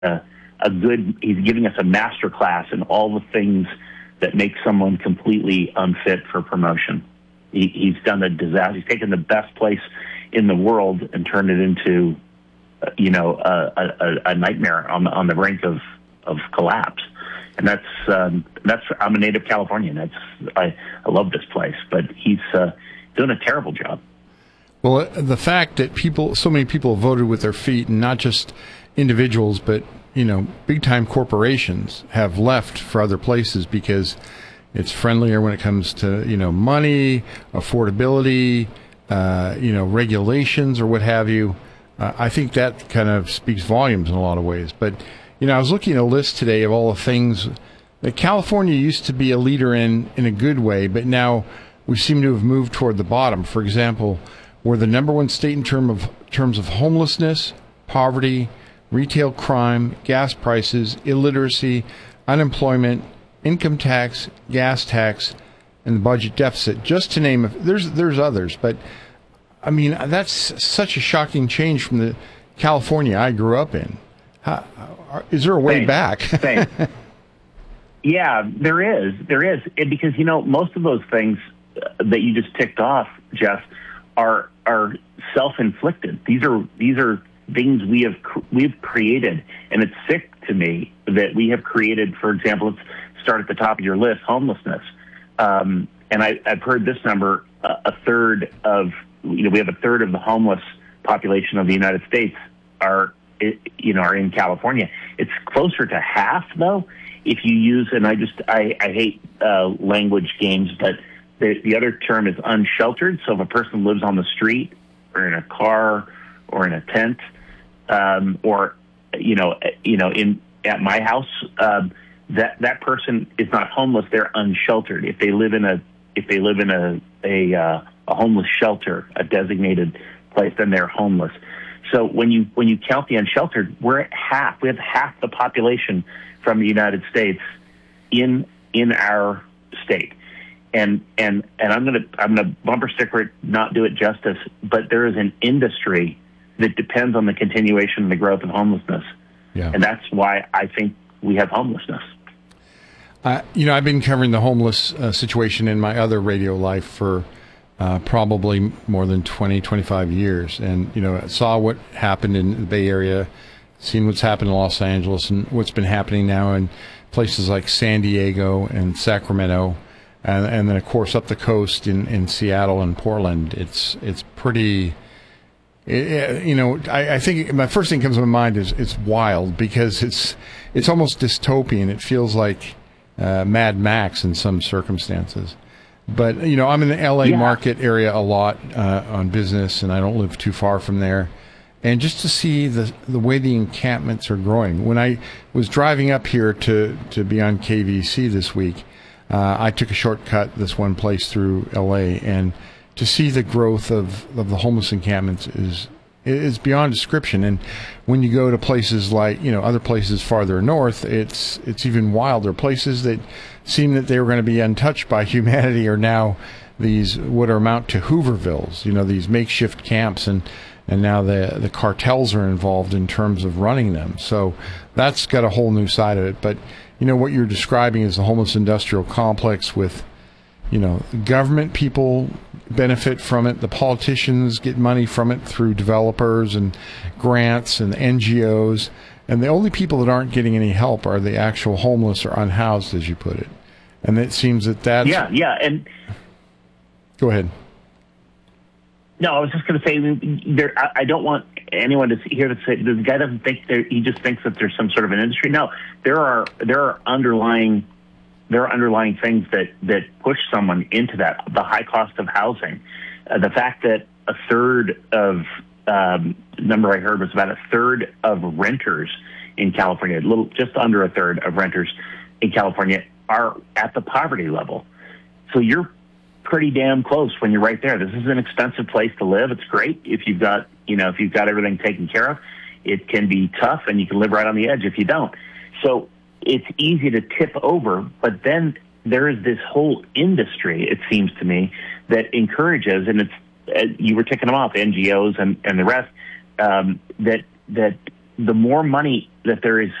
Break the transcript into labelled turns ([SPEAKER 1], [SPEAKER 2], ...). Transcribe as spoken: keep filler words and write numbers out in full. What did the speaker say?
[SPEAKER 1] a, a good, he's giving us a master class in all the things that make someone completely unfit for promotion. He, he's done a disaster. He's taken the best place in the world and turned it into, uh, you know, a, a, a nightmare on the, on the brink of, of collapse. And that's, um, that's, I'm a native Californian. That's, I, I love this place, but he's uh, doing a terrible job.
[SPEAKER 2] Well, the fact that people, so many people voted with their feet, and not just individuals, but, you know, big-time corporations have left for other places because it's friendlier when it comes to, you know, money, affordability, uh, you know, regulations or what have you. Uh, I think that kind of speaks volumes in a lot of ways. But, you know, I was looking at a list today of all the things that California used to be a leader in, in a good way, but now we seem to have moved toward the bottom. For example, we're the number one state in term of, terms of homelessness, poverty, retail crime, gas prices, illiteracy, unemployment, income tax, gas tax, and the budget deficit, just to name a few. There's, there's others, but, I mean, that's such a shocking change from the California I grew up in. How, is there a way
[SPEAKER 1] Same.
[SPEAKER 2] back?
[SPEAKER 1] Same. Yeah, there is. There is. It, because, you know, most of those things that you just ticked off, Jeff, are are self-inflicted. These are these are things we have we've created, and it's sick to me that we have created. For example, let's start at the top of your list: homelessness. Um, and I, I've heard this number: uh, a third of you know we have a third of the homeless population of the United States are you know are in California. It's closer to half, though, if you use. And I just I, I hate uh, language games, but The, the other term is unsheltered. So if a person lives on the street or in a car or in a tent, um, or you know, you know, in at my house, um, that that person is not homeless. They're unsheltered. If they live in a if they live in a a, uh, a homeless shelter, a designated place, then they're homeless. So when you when you count the unsheltered, we're at half. We have half the population from the United States in in our state. And and and I'm gonna I'm gonna bumper sticker it, not do it justice. But there is an industry that depends on the continuation of the growth of homelessness, yeah. And that's why I think we have homelessness.
[SPEAKER 2] Uh, you know, I've been covering the homeless uh, situation in my other radio life for uh, probably more than twenty, twenty-five years, and you know, I saw what happened in the Bay Area, seen what's happened in Los Angeles, and what's been happening now in places like San Diego and Sacramento. And, and then, of course, up the coast in, in Seattle and Portland, it's it's pretty, it, you know, I, I think my first thing comes to my mind is it's wild because it's it's almost dystopian. It feels like uh, Mad Max in some circumstances. But, you know, I'm in the L A yeah. market area a lot uh, on business, and I don't live too far from there. And just to see the the way the encampments are growing. When I was driving up here to, to be on K V C this week, Uh, I took a shortcut this one place through L A, and to see the growth of, of the homeless encampments is is beyond description. And when you go to places like, you know, other places farther north, it's it's even wilder. Places that seem that they were going to be untouched by humanity are now these what are amount to Hoovervilles, you know, these makeshift camps, and and now the the cartels are involved in terms of running them. So that's got a whole new side of it. But you know, what you're describing is the homeless industrial complex with, you know, government people benefit from it. The politicians get money from it through developers and grants and N G Os. And the only people that aren't getting any help are the actual homeless or unhoused, as you put it. And it seems that that's...
[SPEAKER 1] Yeah, yeah. And
[SPEAKER 2] go ahead.
[SPEAKER 1] No, I was just going to say, there. I, I don't want anyone to hear to say this guy doesn't think there. He just thinks that there's some sort of an industry. No, there are there are underlying there are underlying things that that push someone into that. The high cost of housing, uh, the fact that a third of um, number I heard was about a third of renters in California, a little just under a third of renters in California are at the poverty level. So you're pretty damn close when you're right there. This is an expensive place to live. It's great if you've got, you know, if you've got everything taken care of. It can be tough, and you can live right on the edge if you don't. So it's easy to tip over, but then there is this whole industry, it seems to me, that encourages, and it's, uh, you were ticking them off, N G Os and, and the rest, um, that that the more money that there is